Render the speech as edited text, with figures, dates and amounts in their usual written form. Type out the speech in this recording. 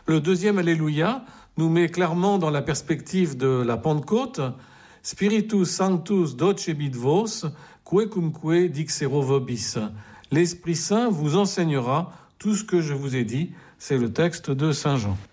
Le deuxième Alléluia nous met clairement dans la perspective de la Pentecôte. Spiritus Sanctus docebit vos, quecumque dixero vobis. L'Esprit Saint vous enseignera tout ce que je vous ai dit. C'est le texte de Saint Jean.